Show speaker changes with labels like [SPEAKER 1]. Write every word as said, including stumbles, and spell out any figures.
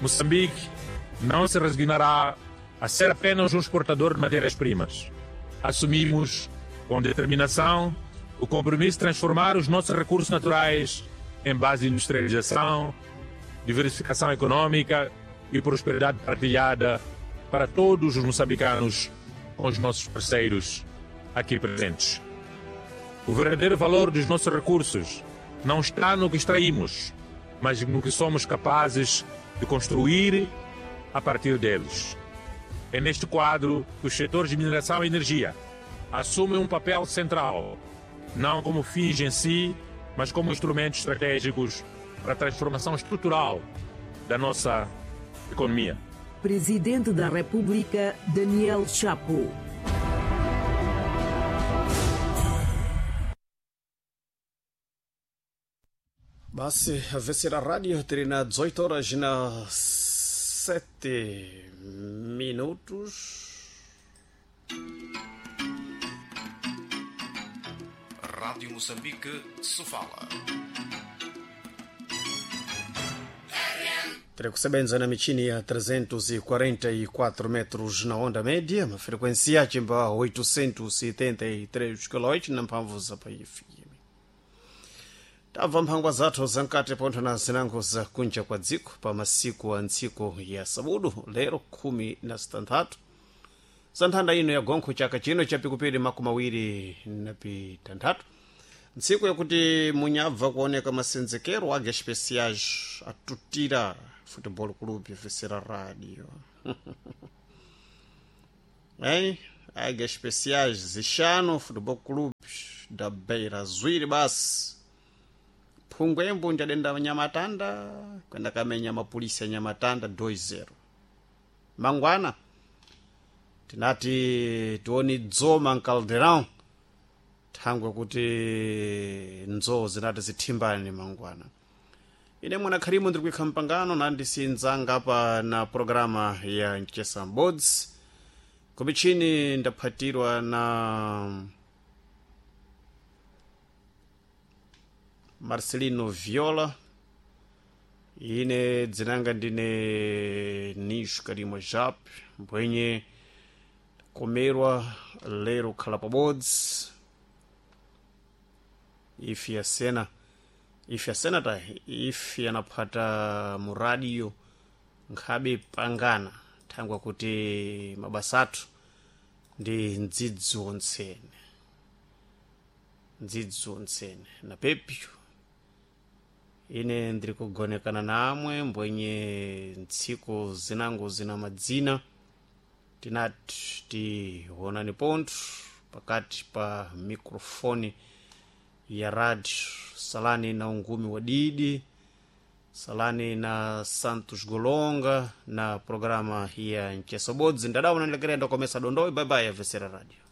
[SPEAKER 1] Moçambique não se resignará a ser apenas um exportador de matérias-primas. Assumimos com determinação o compromisso de transformar os nossos recursos naturais em base de industrialização, diversificação econômica e prosperidade partilhada para todos os moçambicanos com os nossos parceiros aqui presentes. O verdadeiro valor dos nossos recursos não está no que extraímos, mas no que somos capazes de construir a partir deles. É neste quadro que os setores de mineração e energia assumem um papel central, não como fins em si, mas como instrumentos estratégicos para a transformação estrutural da nossa economia.
[SPEAKER 2] Presidente da República, Daniel Chapo.
[SPEAKER 3] Basi, Vesera Radio terina dezoito horas na sete minutos.
[SPEAKER 4] Rádio Moçambique se fala.
[SPEAKER 3] Tirakusebenza na michini ya trezentos e quarenta e quatro metros na onda média, uma frequência chimba oitocentos e setenta e três kHz na mphamvu za pa F M. Tava mphangwa zathu zankati pontho na zinango za kunja kwa dziko pa masiku a ntsiku ya sabudu lero khumi na sitantatu za nthanda ino ya gonkho chaka chino chapikupiri makumi mawiri na pitanthatu, ntsiku yakuti munyabva kuoneka masenzekero age especiais atutira Futebol Clube Vesera Radio. Hein? Age especiais zixano Futebol Clube da Beira Zwiri basi. Phungwembo ndadenda Nyamatanda kwenda kamenya mapolisi ya Nyamatanda dois zero. Mangwana tinati tuoni dzoma Caldeirão thangwe kuti nzo zinati zithimbani mangwana. Ine mwana Kharimu ndiri kuikha mpangano na ndisinzanga pa na programa ya Nchesa Boards. Kubichini ndaphatirwa na Marcelino Viola. Ine dzinanga ndine Nishu Karimo Jap mbwenye komerwa lero khala pa boards. Ifi ya sena ifi ya senata ifi anaphata mu radio nkhabe pangana thangwa kuti mabasatu ndi ndzidzi ontsene ndzidzi ontsene na pepyo ine ndiri kugonekana namwe mbwenye ntsiku zinango zina madzina tinati tionani pontho pakati pa mikrofoni ya radio. Salani na Ungumi Wadidi, salani na Santos Golonga na programa ya Nchesa Boards. Ndadao na nilekere ndo komesa dondoi. Bye bye ya Vesera Radio.